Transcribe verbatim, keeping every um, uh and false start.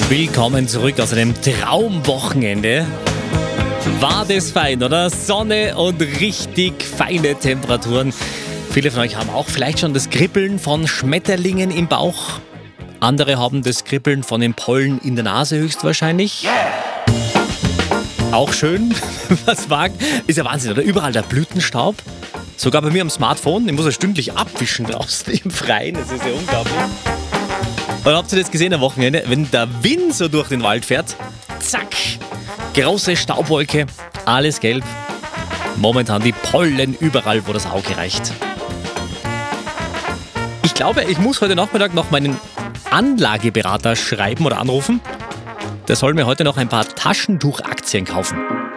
Willkommen zurück aus einem Traumwochenende. War das fein, oder? Sonne und richtig feine Temperaturen. Viele von euch haben auch vielleicht schon das Kribbeln von Schmetterlingen im Bauch. Andere haben das Kribbeln von den Pollen in der Nase höchstwahrscheinlich. Auch schön, was mag. Ist ja Wahnsinn, oder? Überall der Blütenstaub. Sogar bei mir am Smartphone. Ich muss ja stündlich abwischen draußen im Freien. Das ist ja unglaublich. Und habt ihr das gesehen am Wochenende? Wenn der Wind so durch den Wald fährt, zack, große Staubwolke, alles gelb. Momentan die Pollen überall, wo das Auge reicht. Ich glaube, ich muss heute Nachmittag noch meinen Anlageberater schreiben oder anrufen. Der soll mir heute noch ein paar Taschentuchaktien kaufen.